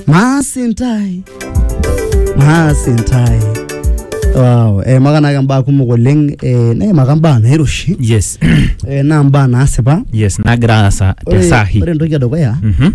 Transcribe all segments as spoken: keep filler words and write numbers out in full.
Masintai. Masintai. Wow, eh magana kamba kumok oleng eh na magamba na hiroshi. Yes. Eh na mba na sepa. Yes, na grasa tesahi. Ore ntoki edukuya. Mhm.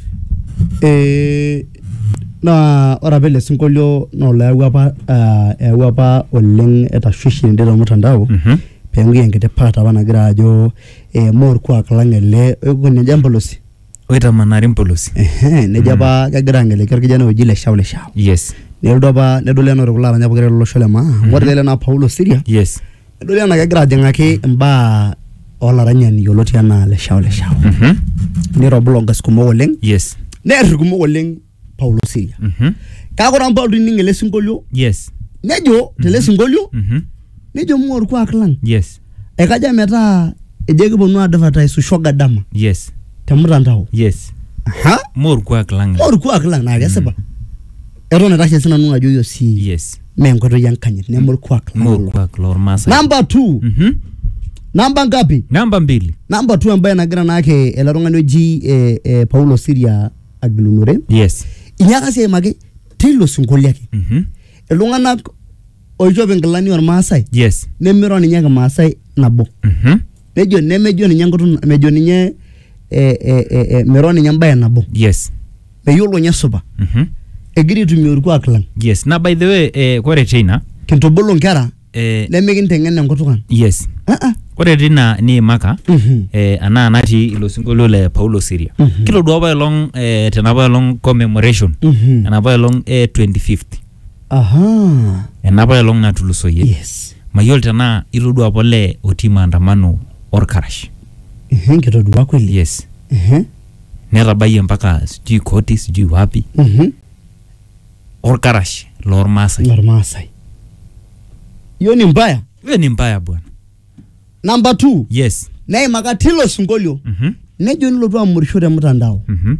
Eh na ora pele sinkolio no lawa pa eh wapa oleng etashwishi ndero mutandao. Mhm. Pengi engete pata banagira ajo eh mor kwa kalangele ekone jambolosi. Oita manari mpolosi. Eh nejaba kagira ngele kirkijana ojile shaule shao. Yes. Nedoba nedoleno regular nya bogere lo sholema ngorele na Paulo Siria. Yes. Nedolena kagira ajengaki mba olaranyani yoloti ana le shaule shao. Mhm. Nero bloggers kumo oleng. Yes. Ner kumo oleng Paulo Siria. Mhm. Kakora mbalo ningele singolio. Yes. Nejo tele singolio. Mhm. Nejo mor kwa klang. Yes. Ekaja meta ejeki bonu advertise sugar dama. Yes. Temutandao. Yes. Ha? Mor kwa klang. Mor kwa klang na geseba. Erona tashe sina nunga joyo si. Yes. Mengoto yankanye ne mor kwa klang. Mor kwa klor masa. Number two. Mhm. Namba ngapi? Namba mbili. Namba two ambaye nagira nake elarongano ji eh, eh, Paulo Siria agilunore. Yes. Inyaka se mage tilo sungoli yake. Mhm. Elungana ojo bengalani or Maasai. Yes. Nemiro ni nyaga Maasai nabo. Mhm. Mejo nemejo ni nyangoto mejo ni nye eh eh eh mero ni nyamba nabo. Yes. Meyolo nyesoba. Mhm. Egiri tumioru kwa klang. Yes. Na by the way eh kore China Kintobolo nkera eh nemegin tengene nkotukan. yes. Ah ah. Kore China ni maka Mhm. eh ana anati ilo singolio le Paulo Siria. Mhm. Kilo do ba long eh tenaba long commemoration. Mhm. Anaba long eh twenty-fifth. Aha. Enaba long na tuluso ye. Yes. Mayol tena ilo do apole otima andamano or karash. Mhm kitodua kweli. Yes. Mhm. Nerabaye mpaka sijui koti sijui wapi. Mhm. Or karash lor Maasai. Lor Maasai. Yo ni mbaya. Wewe ni mbaya bwana. Number two. Yes. Nei makatilo sungolio. Mhm. Nejo nilo tu amurishore mutandao. Mhm.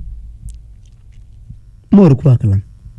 Mor kwa klang.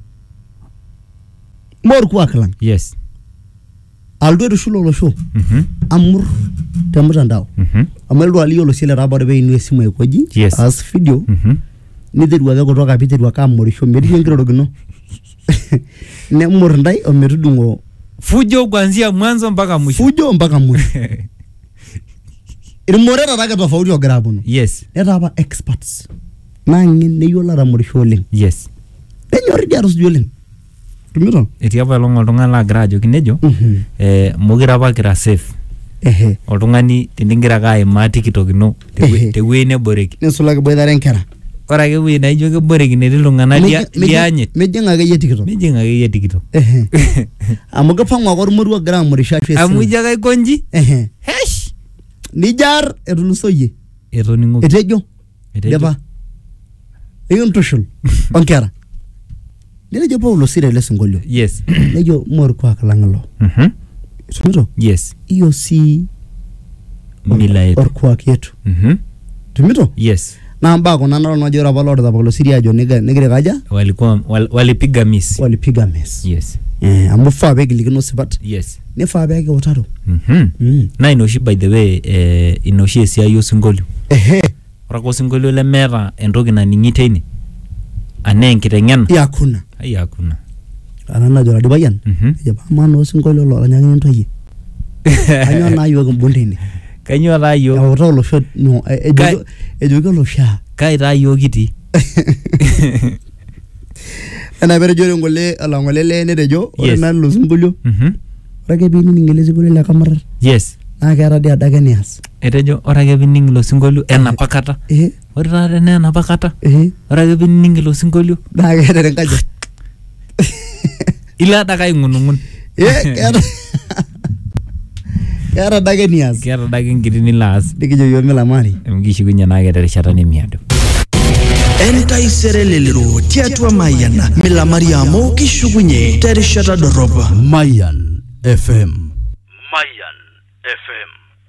Mor kwa klang. Yes. Aldo do shulo lo show. Mhm. Amur te mutandao. Mhm. Ameldo aliyo lo sile rabare be inu esimu ekoji. Yes. As video. Mhm. Niterwa ga kutoka piterwa ka amurisho meri ngiro gino. Ne mor ndai o metudungo Fujo kuanzia mwanzo mpaka mwisho. fujo mpaka mwisho. Irmorera raga tofauti ogira bunu. Yes. Eta apa experts. Nangi neyola ramurisho oleng. Yes. Enyori dia arus oleng. Tumito? Etii apa long oltung'ani lagira ajoki nejo Mhm. eh mokira apa kira safe. Ehe. Oltung'ani teningira aka aimaa TikTok ino Ehe. tewuei neboreki. Nesulaki boitare nkera. Ore ake ewuei naijo keboreki netii iltung'anak lia- lianyit. Mejing akeyie TikTok. Mijing akeyie TikTok. Ehe. Amu kipang'u ake ormoruo ogira amurisho ashu esimu. Amu ijo ake aikonji. Ehe. Hesh. Nijar etulusoyie. Etoning'o. Etejo. Etejo. Dipa. Eyieu ntushul onkera. Nejo Paulo Siria ile singolio. Yes. Nejo mor kwa klang ilo. Mhm. Tumito? Yes. Iyo si Mila yetu. orkuak yetu. Mhm. Tumito? Yes. Na mbako nana najo rapa lord Paulo Siria ajo niga nigire kaja Walikuwa wal- walipiga miss. walipiga mes. Yes. Eh amu faa begilikino sipat. Yes. Nifaa beke utaro. Mhm. Mm. Na inoshi by the way eh inoshi esiai osingolio. Ehe. Ore ake osingolio lemeeta entoki naning'i teine. Anaa enkiteng'ena. Ya kuna. Ai hakuna. Ana najo radibayan. Mhm. Ejo maana osingolio lo ranyakini ntoyie. Anyo na ayo mbondene. Kanyoo taa yiok? Euta olosho no ejo Kai- ejo olosho. Kai taa yiok kitii? Ena berejo ngole alangolele netejo ore Yes. na lo singolio. Mhm. Ore ke bini ngele singolio le kamar. Yes. Na keeta dia adake nias. Etejo ore ake pining ilo singolio enapa kata. Ehe. Ore taata enaa enapa kata. Ehe. Ore ake pining ilo singolio Na keeta enkaja. ilo adake aing'unung'un. Eh keeta. Keeta adake nias. Keeta adake enkiti nilo aas. Dikijo yo milamari. Mikishukunye naake terishata nemiado. Entaisere lelero tiatua Mayan milamari amu kishukunye terishata dorop. Mayan F M. Mayan F M.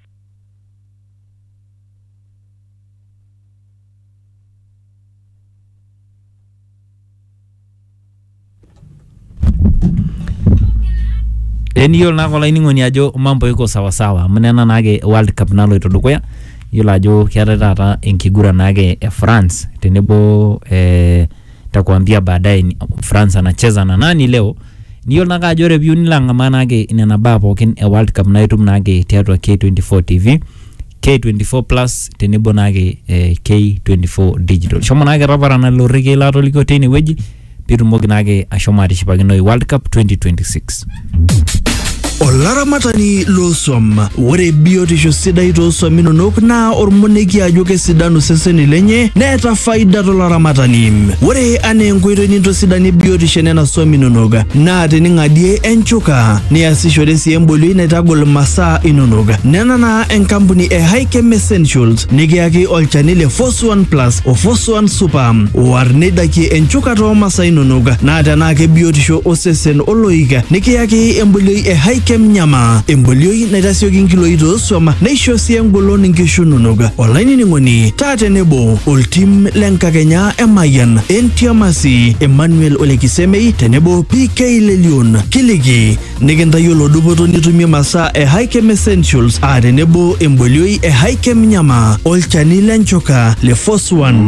Eniyiolo naa olainining'oni ajo mambo iko sawa sawa amu nena naake World Cup naloito dukuya. Yiolo ajo keetai taata enkiguran naake e France tenebo eh takwambia baadaye ni France anacheza na nani leo. Niyo naka jo review nilanga manake inena babo kin e World Cup naitum nage teatro K twenty-four T V, K twenty-four Plus tenebo nage eh, K twenty-four Digital. Shomo nage rabara na lorike la toliko teni weji piru mogi nage ashomari shipagino World Cup twenty twenty-six. Olaramatani losom wore biotisho sidai tosom inonok na ormoneki ajo kesidanu seseni lenye neeta faida tolaramatani. Wore ane enkoitoi nintosidani biotisho nena som inonok na teningadie enchuka niasishore sii embolioi naitagol masaa inonok. Nena na enkampuni e Hikem Essentials nikiyaki olchani le Force one Plus o Force one Super war nedakie enchuka too masaa inonok na tenake biotisho osesen oloika nikiyaki embolioi e Hikem Nyama embolioi naitasioki nkiloi tooswam naisho sii engolon nkishu nonok. Olainining'oni taa tenebo oltim lenkakenya Emayian Entiamasi Emmanuel Olekisemei tenebo P K Lelion kiliki nikintayiolo dupoto nitumie masaa e Hikem Essentials a tenebo embolioi e Hikem Nyama olchani lenchuka le Force one.